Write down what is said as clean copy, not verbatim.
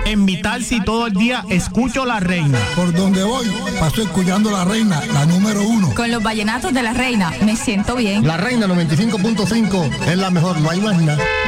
En mi taxi todo el día escucho La Reina. Por donde voy, paso escuchando La Reina, la número 1. Con los vallenatos de La Reina, me siento bien. La Reina 95.5 es la mejor, no hay más nada.